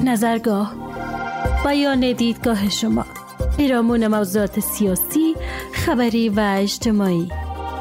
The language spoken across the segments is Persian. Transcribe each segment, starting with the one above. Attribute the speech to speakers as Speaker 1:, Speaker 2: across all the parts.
Speaker 1: نظرگاه، بیان دیدگاه شما، پیرامون موضوعات سیاسی، خبری و اجتماعی.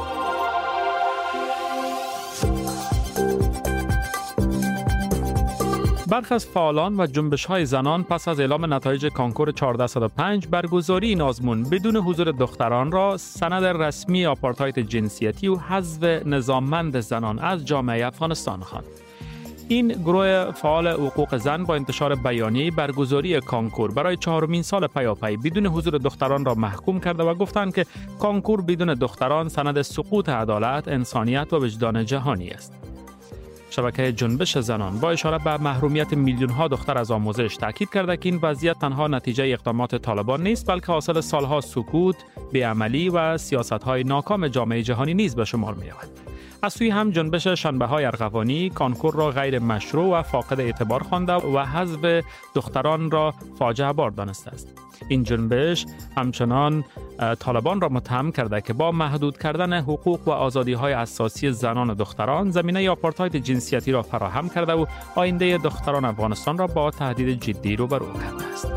Speaker 2: برخی از فعالان و جنبش‌های زنان پس از اعلام نتایج کانکور 1405 برگزاری این آزمون بدون حضور دختران را سند رسمی آپارتاید جنسیتی و حذف نظاممند زنان از جامعه افغانستان خواند. این گروه فعال حقوق زن با انتشار بیانیه برگزاری کانکور برای 4مین سال پیاپی بدون حضور دختران را محکوم کرده و گفتند که کانکور بدون دختران سند سقوط عدالت، انسانیت و وجدان جهانی است. شبکه جنبش زنان با اشاره به محرومیت میلیون‌ها دختر از آموزش تاکید کرده که این وضعیت تنها نتیجه اقدامات طالبان نیست، بلکه حاصل سالها سکوت، بی‌عملی و سیاست‌های ناکام جامعه جهانی نیز به شمار می‌آید. از سوی هم جنبش شنبه‌های ارغوانی کانکور را غیر مشروع و فاقد اعتبار خوانده و حذف دختران را فاجعه بار دانسته است. این جنبش همچنان طالبان را متهم کرده که با محدود کردن حقوق و آزادی‌های اساسی زنان و دختران زمینه آپارتاید جنسیتی را فراهم کرده و آینده دختران افغانستان را با تهدید جدی روبرو کرده است.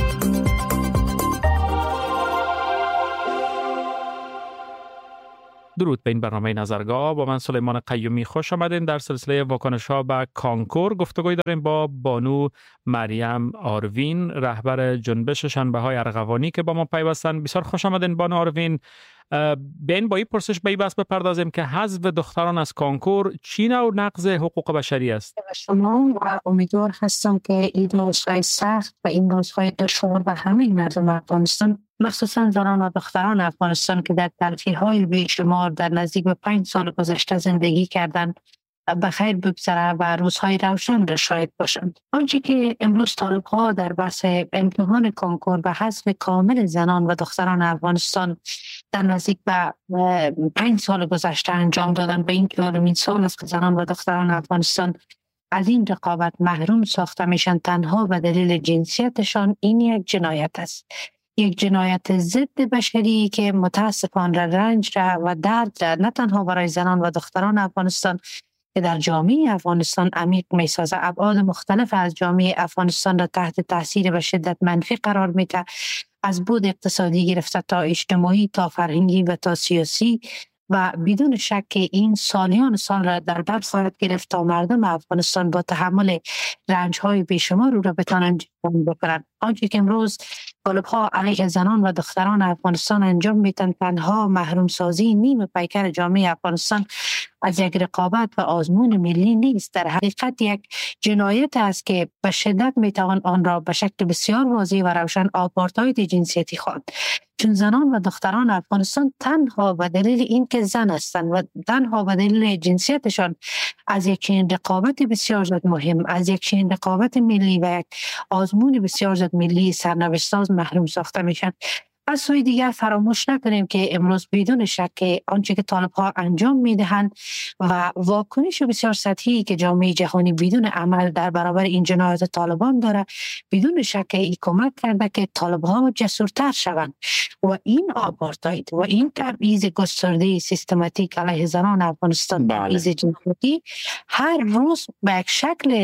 Speaker 2: درود به این برنامه نظرگاه. با من سلیمان قیومی خوش آمدین. در سلسله واکنش‌ها به کانکور گفتگوی داریم با بانو مریم آروین، رهبر جنبش شنبه‌های ارغوانی که با ما پیوستن. بسیار خوش آمدین بانو آروین. بیاین با این پرسش به این بحث بپردازیم که حذف دختران از کانکور چی نوع نقض حقوق بشری است؟
Speaker 3: شما و امیدوار هستم که این روزهای سخت و این روزهای دشوار و همه مردم افغانستان، مخصوصا زنان و دختران افغانستان که در تلخی‌های بیشمار در نزدیک به 5 سال گذشته زندگی کردند، بخیر بگذره و روزهای روشن را شاهد باشند. آنچه که امروز طالب‌ها در بحث امتحان کانکور و حذف کامل زنان و دختران افغانستان در نزدیک به 5 سال گذشته انجام دادن، به این 4مین سال است که زنان و دختران افغانستان از این رقابت محروم ساخته میشن تنها به دلیل جنسیتشان، این یک جنایت است. یک جنایت ضد بشری که متاسفانه رنج را و درد را نه تنها برای زنان و دختران افغانستان که در جامعه افغانستان عمیق می‌سازد، ابعاد مختلف از جامعه افغانستان را تحت تاثیر به شدت منفی قرار میده، از بود اقتصادی گرفته تا اجتماعی تا فرهنگی و تا سیاسی، و بدون شک که این سالیان سال را در بر خواهد گرفت تا مردم افغانستان با تحمل رنج‌های بیشمار رو را بتوانند جبران بکنند. آنچه که امروز طالب‌ها علیه زنان و دختران افغانستان انجام میدن تنها محروم سازی نیم پیکر جامعه افغانستان از یک رقابت و آزمون ملی نیست، در حقیقت یک جنایت است که به شدت میتوان آن را به شکل بسیار واضح و روشن آپارتاید جنسیتی خواند. چون زنان و دختران افغانستان تنها به دلیل اینکه زن هستند و تنها به دلیل جنسیتشان از یک چنین رقابت بسیار زیاد مهم، از یک چنین رقابت ملی و یک آزمون بسیار زیاد ملی سرنوشت ساز محروم ساخته میشن. از سوی دیگر فراموش نکنیم که امروز بدون شک آنچه که طالب‌ها انجام میدهند و واکنش بسیار سطحی که جامعه جهانی بدون عمل در برابر این جنایات طالبان داره، بدون شک ای کمک کرده که طالب‌ها جسورتر شوند و این آپارتاید و این تبعیض گسترده سیستماتیک علیه زنان افغانستان، تبعیض جنسیتی، هر روز به یک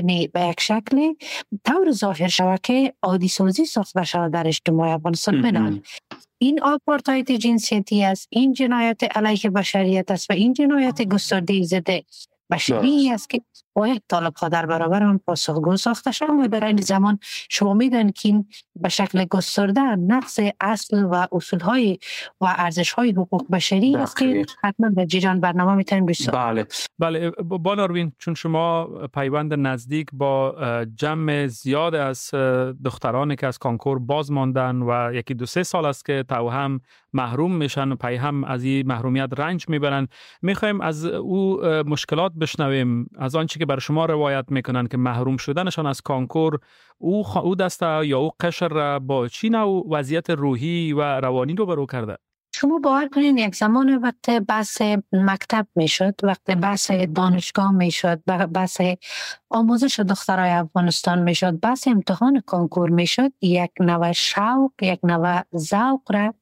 Speaker 3: شکل طور ظاهر شود که عادی سازی ساخته شود در اجتماع افغانستان. بنابراین این آپارتاید جنسیتی است، این جنایت علیه بشریت است و این جنایت گسترده ضد بشری است که باید طالب‌ها در برابر آن پاسخگو ساخته شوند. و در این زمان شما می‌دانید که این به شکل گسترده نقض اصل و اصول‌های و ارزش‌های حقوق بشری است که حتما در جریان برنامه می‌تونیم بشنویم.
Speaker 2: بله بانو آروین، چون شما پیوند نزدیک با جمع زیاد از دخترانی که از کانکور باز ماندن و 1-2-3 سال است که تا هم محروم میشن و پی هم از این محرومیت رنج میبرن، میخوایم از او مشکلات بشنویم، از آنچه که بر شما روایت میکنن که محروم شدنشان از کانکور او دسته یا او قشر را با چی نوع وضعیت روحی و روانی رو برو کرده؟
Speaker 3: شما باور کنین یک زمان وقت بحث مکتب میشد، وقت بحث دانشگاه میشد، بحث آموزش دخترای افغانستان میشد، بحث امتحان کنکور میشد، یک نوع شوق، یک نوع ذوق را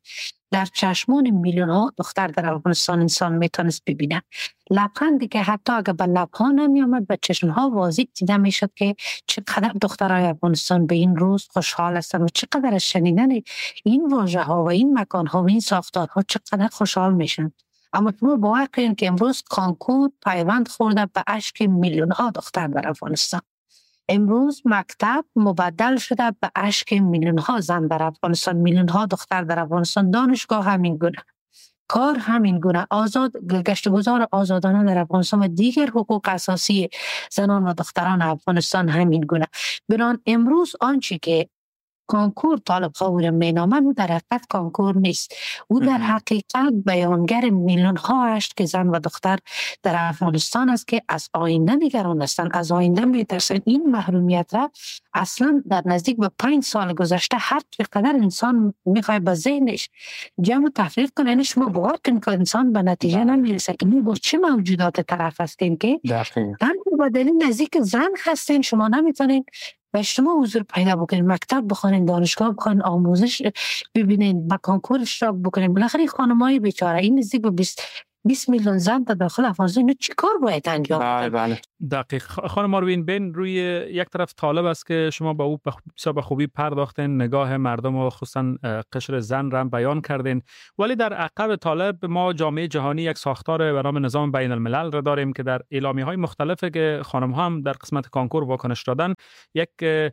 Speaker 3: در چشمان میلیون ها دختر در افغانستان انسان میتونست ببینه. لبخندی که حتی اگر به لبها نمی آمد به چشم ها واضح دیده میشد که چقدر دخترای افغانستان به این روز خوشحال هستند و چقدر از شنیدن این واژه ها و این مکان ها و این ساختارها چقدر خوشحال میشن. اما شما باور کنید که امروز کانکور پیوند خورده به اشک میلیون ها دختر در افغانستان. امروز مکتب مبدل شده به اشک میلیون ها زن در افغانستان، میلیون ها دختر در افغانستان. دانشگاه همین گونه، کار همین گونه، گشت گذار آزادانه در افغانستان و دیگر حقوق اساسی زنان و دختران افغانستان همین گونه. بران امروز آنچه که کانکور طالب ها او را مینامند او در حقیقت کانکور نیست، او در حقیقت بیانگر میلیون ها است که زن و دختر در افغانستان است که از آینده نگران هستند، از آینده میترسند. این محرومیت را اصلا در نزدیک به 5 سال گذشته هر چقدر انسان میخواد به ذهنش جمع تفریق کنه، یعنی شما باور کنید که انسان به نتیجه نمیرسه که ما با چه موجودات طرف هستیم که تنها به دلیل نزدیک زن هستین شما نمیتونین و شما حضور پیدا بکنید، مکتب بخونید، دانشگاه بخونید، آموزش ببینید، با کانکور اشتراک بکنید. بالاخره خانمای بیچاره این نزدیک به 20 میلیون زن در داخل افغانستان اینو چی کار باید انجام بدن؟
Speaker 2: بله دقیق. خانم آروین بین، روی یک طرف طالب است که شما با او به خوبی پرداختین، نگاه مردم و خصوصا قشر زن را بیان کردین، ولی در عقب طالب ما جامعه جهانی یک ساختار به نام نظام بین الملل را داریم که در اعلامیه‌های مختلفی که خانم ها هم در قسمت کانکور واکنش دادن یک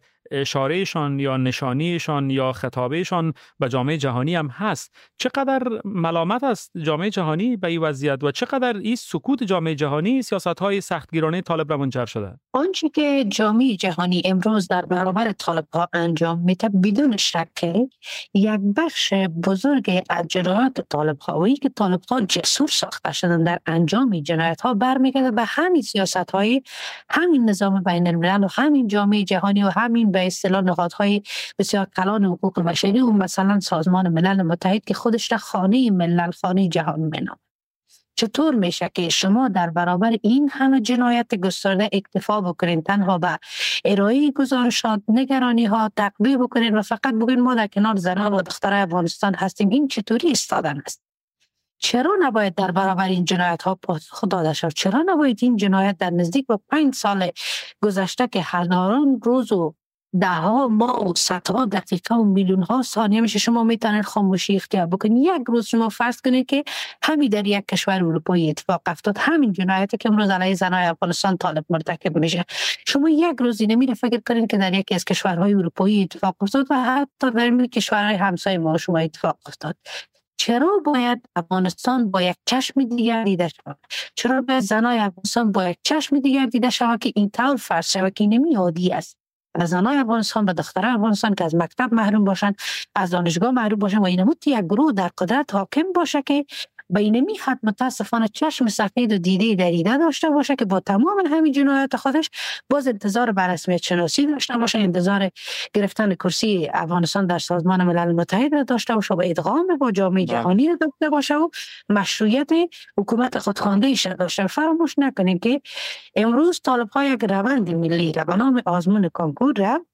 Speaker 2: اشارهشان یا نشانیشان یا خطابهشان به جامعه جهانی هم هست. چقدر ملامت است جامعه جهانی به این وضعیت و چقدر این سکوت جامعه جهانی سیاست‌های سختگیرانه طالب را منجر شده؟
Speaker 3: آنچه که جامعه جهانی امروز در برابر طالب ها انجام میده بدون شک یک بخش بزرگ از جنایات طالب هایی که طالب ها جسور ساخته شدن در انجام جنایت ها برمیگرده به همین سیاست های همین نظام بین الملل و همین جامعه جهانی و همین به اصطلاح نهادهای بسیار کلان حقوق بشری و مثلا سازمان ملل متحد که خودش را خانه ملل، خانه جهان مینامد. چطور میشه که شما در برابر این همه جنایت گسترده اکتفا بکنین، تنها به ارائه گزارشات، نگرانی ها تقویه بکنین و فقط بگین ما در کنار زنان و دخترای افغانستان هستیم؟ این چطوری ایستادن است؟ چرا نباید در برابر این جنایت ها پاسخ داده شد؟ چرا نباید این جنایت در نزدیک به 5 سال گذشته که هزاران روز و دهها ماه و صدها دقیقه و میلیون ها ثانیه میشه شما میتونید خاموشی اختیار بکنید؟ یک روز شما فرض کنید که همین در یک کشور اروپایی اتفاق افتاد، همین جنایتی که امروز علیه زنای افغانستان طالب مرتکب میشه، شما یک روز نمیره فکر کنید که در یکی از کشورهای اروپایی اتفاق افتاد و حتی در کشورهای همسایه ما شما اتفاق افتاد؟ چرا باید افغانستان با یک چشم دیگر دیده شود؟ چرا باید زنای افغانستان با یک چشم دیگر دیده شود که این طور فرض شود که نمی عادی است؟ از زنای افغانستان و دخترای افغانستان که از مکتب محروم باشند، از دانشگاه محروم باشند و اینم یک گروه در قدرت حاکم باشه که بینمی خط متاسفانه چشم سفید و دیده دریده داشته باشه که با تمام همین جنایات خودش باز انتظار به رسمیت شناسی داشته باشه، انتظار گرفتن کرسی افغانستان در سازمان ملل متحد را داشته باشه و ادغام با جامعه جهانی را داشته باشه و مشروعیت حکومت خودخوانده ایش داشته. فراموش نکنیم که امروز طالب ها یک روند ملی را به نام آزمون کانکور را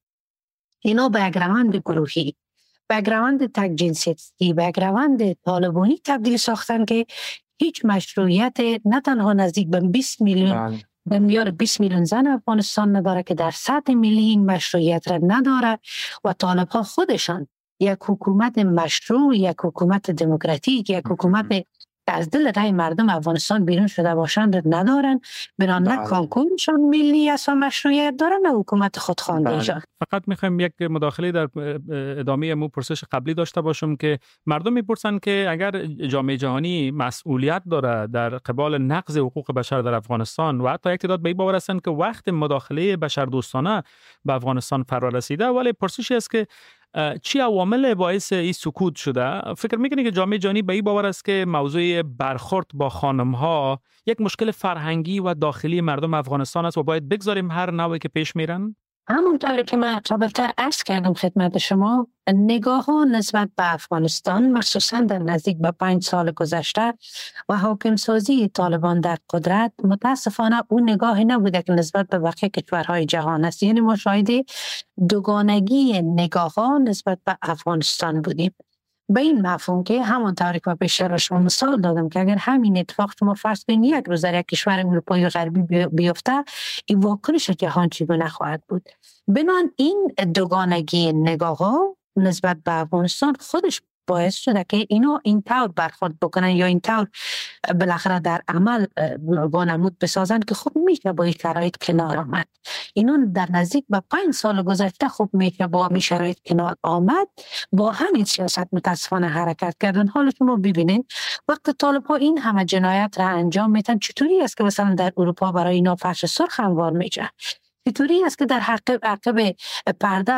Speaker 3: اینا به یک روند گروهی، بگراوند تک جنسیتی، بگراوند طالبانی تبدیل ساختن که هیچ مشروعیت نه تنها نزدیک به 20 میلیون به میار 20 میلیون زن افغانستان نداره که در سطح ملی این مشروعیت را نداره و طالب ها خودشان یک حکومت مشروع، یک حکومت دموکراتیک، یک حکومت از دل رای مردم افغانستان بیرون شده باشند ندارن. برای نه کانکورشان ملی است و مشروعیت دارن نه حکومت خودخوانده ایشان.
Speaker 2: فقط میخوایم یک مداخله در ادامه مو پرسش قبلی داشته باشم که مردم میپرسن که اگر جامعه جهانی مسئولیت داره در قبال نقض حقوق بشر در افغانستان و حتی یک تعداد به این باور هستند که وقت مداخله بشردوستانه به افغانستان فرا رسیده، ولی پرسشی است که چی عوامل باعث این سکوت شده؟ فکر میکنی که جامعه جهانی به این باور است که موضوع برخورد با خانم‌ها یک مشکل فرهنگی و داخلی مردم افغانستان است و باید بگذاریم هر نوعی که پیش میرن؟
Speaker 3: همونطوری که من قبلتر عرض کردم خدمت شما، نگاه ها نسبت به افغانستان مخصوصا در نزدیک به 5 سال گذشته و حاکم سازی طالبان در قدرت متاسفانه اون نگاهی نبوده که نسبت به بقیه کشورهای جهان است. یعنی ما شاهد دوگانگی نگاه ها نسبت به افغانستان بودیم. به این مفهوم که همون طوری که پیش رو شما مثال دادم که اگر همین اتفاق شما فرض کنید یک روز در یک کشور اروپایی غربی بیفته، این واکنش جهان چگونه خواهد بود؟ بنابراین این دوگانگی نگاه ها نسبت به افغانستان خودش باعث شده که اینا این طور برخورد بکنن یا این طور بالاخره در عمل وانمود بسازن که خب میشه با این شرایط کنار آمد. اینا در نزدیک به 5 سال گذشته خب میشه با این شرایط کنار آمد، با همین سیاست متاسفانه حرکت کردن. حالا شما ببینید وقت طالب ها این همه جنایت را انجام میدن، چطوری است که مثلا در اروپا برای اینا فرش سرخ هموار میشه؟ چطوری است که در عقب پرده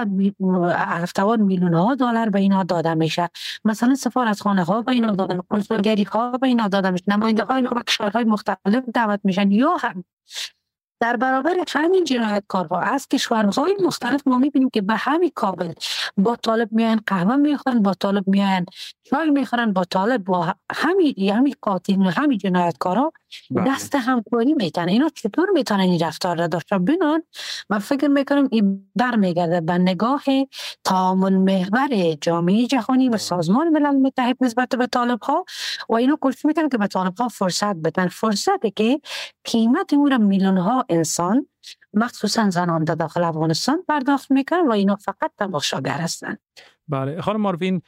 Speaker 3: 70 میلیون ها دلار به اینا داده میشه؟ مثلا سفارتخانه ها به اینا داده میشه، کنسولگری ها به اینا داده میشه، نماینده های کشورهای مختلف دعوت میشن، یا هم در برابر همین جنایتکارها از کشورهای مختلف ما میبینیم که به همین کابل با طالب میان قهوه میخورن، با طالب میان چای میخورن، با طالب با همین قاتلین و همین جنایتکارها دست همکاری میتن. اینا چطور میتونن این رفتار را داشته؟ بنان من فکر میکنم این برمیگرده به نگاه تعامل محور جامعه جهانی و سازمان ملل متحد نسبت به طالب ها و اینا کوشش میکنن که به طالب ها فرصت بدن، فرصتی که قیمت اون را میلیون ها انسان مخصوصا زنان در داخل افغانستان پرداخت میکنن و اینا فقط تماشاگر هستند.
Speaker 2: بله خانم ماروین،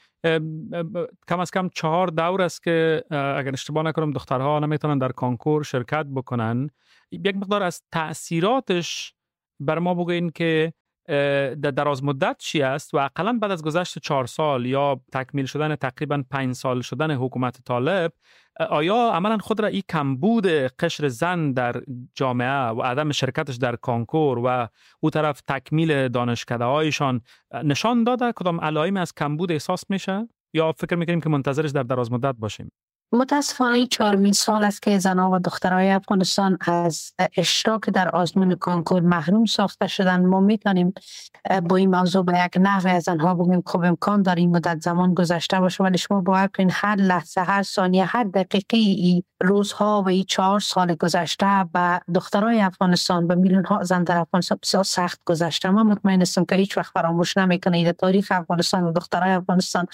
Speaker 2: کم از کم 4 دور است که اگر اشتباه نکنم دخترها نمیتونن در کانکور شرکت بکنن. یک مقدار از تأثیراتش بر ما بگوین که در دراز مدت چی است و اقلا بعد از گذشت 4 سال یا تکمیل شدن تقریبا 5 سال شدن حکومت طالب، آیا عملا خود را این کمبود قشر زن در جامعه و عدم شرکتش در کانکور و او طرف تکمیل دانشکده هایشان نشان داده؟ کدام علائمی از کمبود احساس میشه یا فکر میکنیم که منتظرش در دراز مدت باشیم؟
Speaker 3: متاسفانه 4 سال است که زنان و دخترای افغانستان از اشتراک در آزمون کانکور محروم ساخته شدن. ما میتونیم با این موضوع به یک نحوی از آنها بگیم خب امکان داره این مدت زمان گذشته باشه، ولی شما باور کنید هر لحظه، هر ثانیه، هر دقیقه ای روزها و این 4 سال گذشته به دخترای افغانستان، به میلیون ها زن در افغانستان بسیار سخت گذشته. من مطمئن هستم که هیچ وقت فراموش نمیکنه در تاریخ افغانستان و دخترای افغانستان،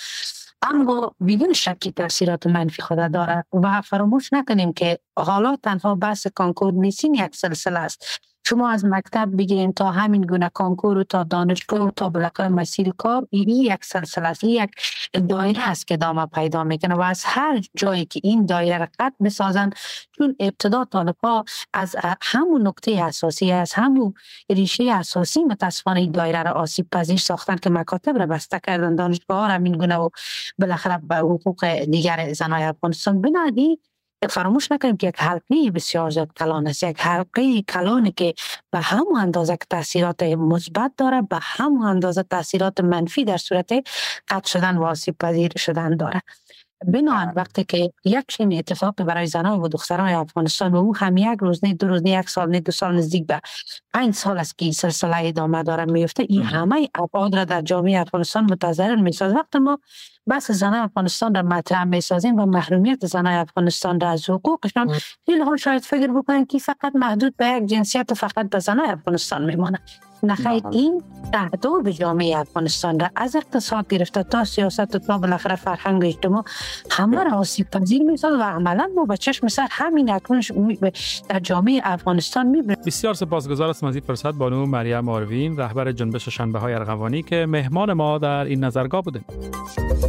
Speaker 3: اما بدون شکی تاثیرات منفی خود داره. و فراموش نکنیم که حالا تنها بحث کانکور نیستین، یک سلسله است. شما از مکتب بگیرین تا همین گونه کانکور و تا دانشگاه و تا بالاخره مسیر کار، این یک سلسله است، این یک دایره است که ادامه پیدا میکنه و از هر جایی که این دایره را قطع بسازن، چون ابتدا طالب‌ها از همون نقطه اساسی، از همون ریشه اساسی متاسفانه این دایره را آسیب پذیر ساختن که مکاتب را بسته کردن، دانشگاه ها را همین گونه و بالاخره به حقوق دیگر زنای افغانستان بنادی. فراموش نکنیم که یک حلقه بسیار زیاد کلان است، یک حلقه کلانی که به همون اندازه که تاثیرات مثبت داره، به همون اندازه تاثیرات منفی در صورت قطع شدن و آسیب پذیر شدن داره. بنابراین وقتی که یک چنین اتفاقی برای زنان و دختران افغانستان و او هم یک روز نه، 2 روز نه، 1 سال نه، 2 سال، نزدیک به 5 سال است که این سلسله ادامه داره میفته، این همه ابعاد را در جامعه افغانستان متضرر میسازه. وقتی ما بس زنان افغانستان را مطرح میسازیم و محرومیت زنان افغانستان را از حقوقشان، خیلی ها شاید فکر بکنن که فقط محدود به یک جنسیت و فقط به زنان افغانستان میمانه. نخیر، این تهدید به جامعه افغانستان را از اقتصاد گرفته تا سیاست و تا بالاخره فرهنگ و اجتماع همه را آسیب پذیر میسازه و عملا ما به چشم سر همین اکنونش در جامعه افغانستان میبینیم.
Speaker 2: بسیار سپاسگزار هستم از این فرصت بانو مریم ماروین، رهبر جنبش شنبه های ارغوانی که مهمان ما در این نظرگاه بودیم.